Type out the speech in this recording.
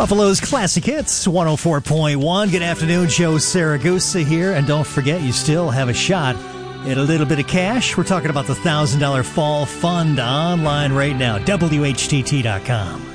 Buffalo's Classic Hits, 104.1. Good afternoon, Joe Saragosa here. And don't forget, you still have a shot at a little bit of cash. We're talking about the $1,000 Fall Fund online right now, WHTT.com.